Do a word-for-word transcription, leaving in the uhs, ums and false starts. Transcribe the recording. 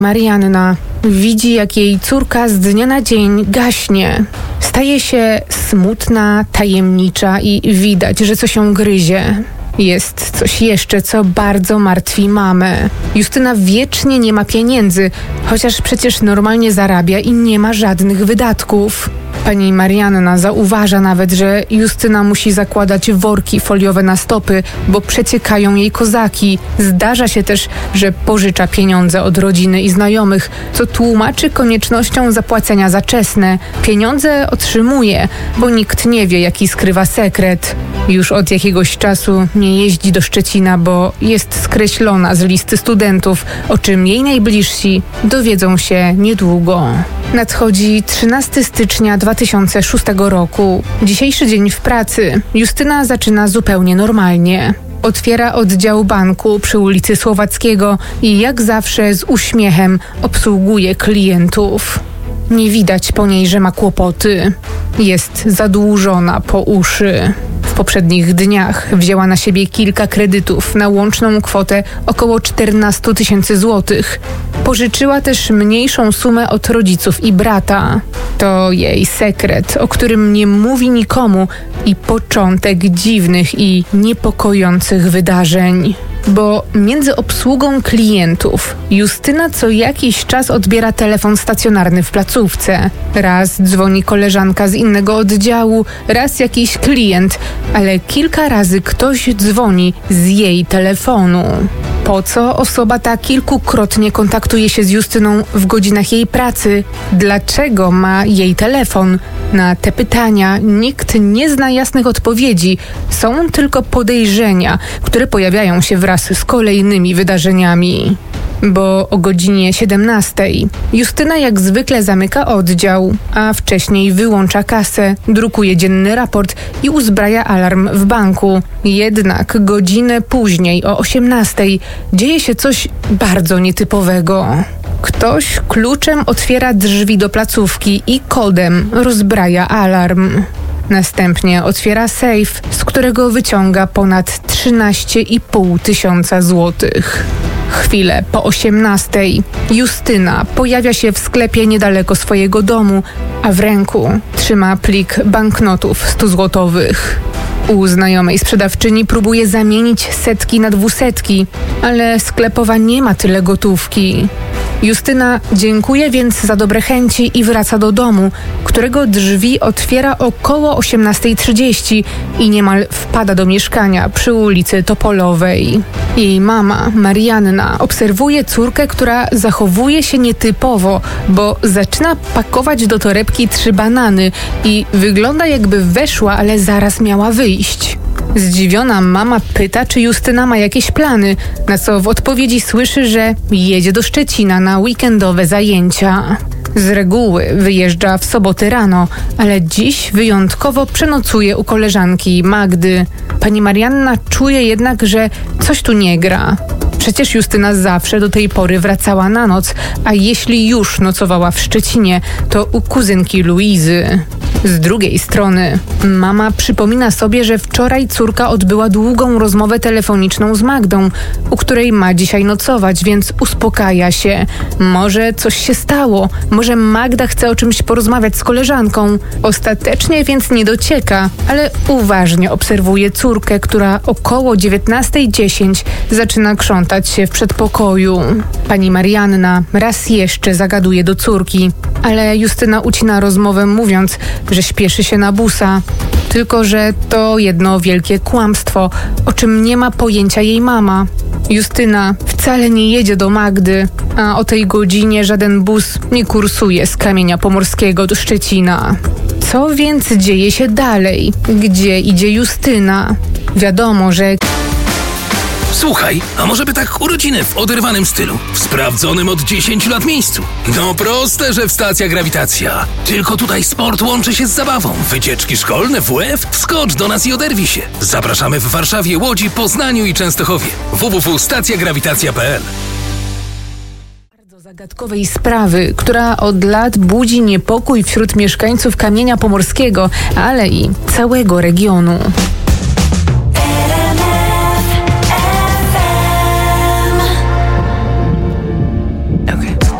Marianna widzi, jak jej córka z dnia na dzień gaśnie. Staje się smutna, tajemnicza i widać, że coś ją gryzie. Jest coś jeszcze, co bardzo martwi mamę. Justyna wiecznie nie ma pieniędzy, chociaż przecież normalnie zarabia i nie ma żadnych wydatków. Pani Marianna zauważa nawet, że Justyna musi zakładać worki foliowe na stopy, bo przeciekają jej kozaki. Zdarza się też, że pożycza pieniądze od rodziny i znajomych, co tłumaczy koniecznością zapłacenia za czesne. Pieniądze otrzymuje, bo nikt nie wie, jaki skrywa sekret. Już od jakiegoś czasu nie jeździ do Szczecina, bo jest skreślona z listy studentów, o czym jej najbliżsi dowiedzą się niedługo. Nadchodzi trzynastego stycznia dwa tysiące szóstego roku. Dzisiejszy dzień w pracy. Justyna zaczyna zupełnie normalnie. Otwiera oddział banku przy ulicy Słowackiego i jak zawsze z uśmiechem obsługuje klientów. Nie widać po niej, że ma kłopoty. Jest zadłużona po uszy. W poprzednich dniach wzięła na siebie kilka kredytów na łączną kwotę około czternaście tysięcy złotych. Pożyczyła też mniejszą sumę od rodziców i brata. To jej sekret, o którym nie mówi nikomu i początek dziwnych i niepokojących wydarzeń. Bo między obsługą klientów Justyna co jakiś czas odbiera telefon stacjonarny w placówce. Raz dzwoni koleżanka z innego oddziału, raz jakiś klient, ale kilka razy ktoś dzwoni z jej telefonu. Po co osoba ta kilkukrotnie kontaktuje się z Justyną w godzinach jej pracy? Dlaczego ma jej telefon? Na te pytania nikt nie zna jasnych odpowiedzi. Są tylko podejrzenia, które pojawiają się wraz z kolejnymi wydarzeniami. Bo o godzinie siedemnastej Justyna jak zwykle zamyka oddział, a wcześniej wyłącza kasę, drukuje dzienny raport i uzbraja alarm w banku. Jednak godzinę później, o osiemnastej, dzieje się coś bardzo nietypowego. Ktoś kluczem otwiera drzwi do placówki i kodem rozbraja alarm. Następnie otwiera sejf, z którego wyciąga ponad trzynaście i pół tysiąca złotych. Chwilę po osiemnastej Justyna pojawia się w sklepie niedaleko swojego domu, a w ręku trzyma plik banknotów stuzłotowych. U znajomej sprzedawczyni próbuje zamienić setki na dwusetki, ale sklepowa nie ma tyle gotówki. Justyna dziękuje więc za dobre chęci i wraca do domu, którego drzwi otwiera około osiemnastej trzydzieści i niemal wpada do mieszkania przy ulicy Topolowej. Jej mama, Marianna, obserwuje córkę, która zachowuje się nietypowo, bo zaczyna pakować do torebki trzy banany i wygląda, jakby weszła, ale zaraz miała wyjść. Zdziwiona mama pyta, czy Justyna ma jakieś plany, na co w odpowiedzi słyszy, że jedzie do Szczecina na weekendowe zajęcia. Z reguły wyjeżdża w soboty rano, ale dziś wyjątkowo przenocuje u koleżanki Magdy. Pani Marianna czuje jednak, że coś tu nie gra. Przecież Justyna zawsze do tej pory wracała na noc, a jeśli już nocowała w Szczecinie, to u kuzynki Luizy. Z drugiej strony mama przypomina sobie, że wczoraj córka odbyła długą rozmowę telefoniczną z Magdą, u której ma dzisiaj nocować, więc uspokaja się. Może coś się stało, może Magda chce o czymś porozmawiać z koleżanką. Ostatecznie więc nie docieka, ale uważnie obserwuje córkę, która około dziewiętnastej dziesięć zaczyna krzątać się w przedpokoju. Pani Marianna raz jeszcze zagaduje do córki, ale Justyna ucina rozmowę, mówiąc, że śpieszy się na busa. Tylko że to jedno wielkie kłamstwo, o czym nie ma pojęcia jej mama. Justyna wcale nie jedzie do Magdy, a o tej godzinie żaden bus nie kursuje z Kamienia Pomorskiego do Szczecina. Co więc dzieje się dalej? Gdzie idzie Justyna? Wiadomo, że... Słuchaj, a może by tak urodziny w oderwanym stylu, w sprawdzonym od dziesięciu lat miejscu? No proste, że w Stacja Grawitacja. Tylko tutaj sport łączy się z zabawą. Wycieczki szkolne, W F? Wskocz do nas i oderwij się. Zapraszamy w Warszawie, Łodzi, Poznaniu i Częstochowie. w w w kropka stacja grawitacja kropka p l zagadkowej sprawy, która od lat budzi niepokój wśród mieszkańców Kamienia Pomorskiego, ale i całego regionu.